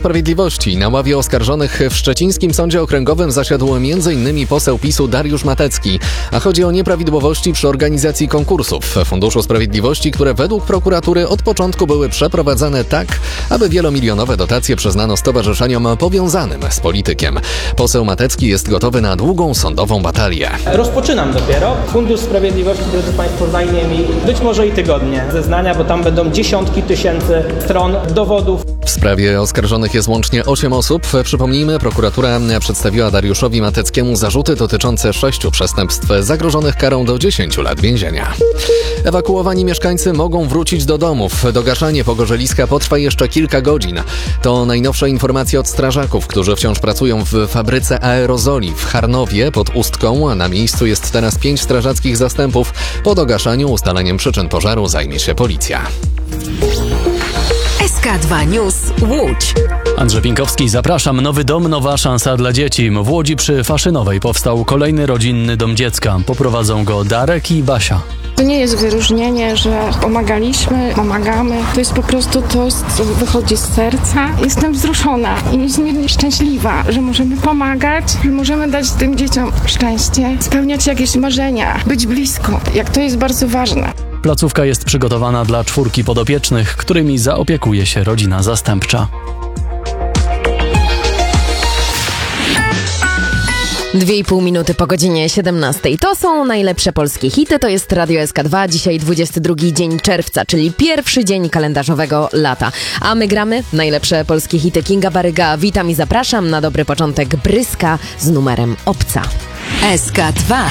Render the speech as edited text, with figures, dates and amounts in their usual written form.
Sprawiedliwości. Na ławie oskarżonych w szczecińskim sądzie okręgowym zasiadł m.in. poseł PiS-u Dariusz Matecki, a chodzi o nieprawidłowości przy organizacji konkursów w Funduszu Sprawiedliwości, które według prokuratury od początku były przeprowadzane tak, aby wielomilionowe dotacje przyznano stowarzyszeniom powiązanym z politykiem. Poseł Matecki jest gotowy na długą sądową batalię. Rozpoczynam dopiero. Fundusz Sprawiedliwości, drodzy Państwo, zajmie mi być może i tygodnie zeznania, bo tam będą dziesiątki tysięcy stron dowodów. W sprawie oskarżonych jest łącznie 8 osób. Przypomnijmy, prokuratura przedstawiła Dariuszowi Mateckiemu zarzuty dotyczące 6 przestępstw zagrożonych karą do 10 lat więzienia. Ewakuowani mieszkańcy mogą wrócić do domów. Dogaszanie pogorzeliska potrwa jeszcze kilka godzin. To najnowsze informacje od strażaków, którzy wciąż pracują w fabryce aerozoli w Charnowie pod Ustką. Na miejscu jest teraz 5 strażackich zastępów. Po dogaszaniu ustaleniem przyczyn pożaru zajmie się policja. SK2 News Łódź. Andrzej Pinkowski, zapraszam. Nowy dom, nowa szansa dla dzieci. W Łodzi przy Faszynowej powstał kolejny rodzinny dom dziecka. Poprowadzą go Darek i Basia. To nie jest wyróżnienie, że pomagamy. To jest po prostu to, co wychodzi z serca. Jestem wzruszona i niezmiernie szczęśliwa, że możemy pomagać, że możemy dać tym dzieciom szczęście, spełniać jakieś marzenia, być blisko, jak to jest bardzo ważne. Placówka jest przygotowana dla 4 podopiecznych, którymi zaopiekuje się rodzina zastępcza. 2,5 minuty po godzinie 17. To są najlepsze polskie hity, to jest Radio SK2. Dzisiaj 22 dzień czerwca, czyli pierwszy dzień kalendarzowego lata. A my gramy najlepsze polskie hity. Kinga Baryga, witam i zapraszam na dobry początek Bryska z numerem Obca. SK2.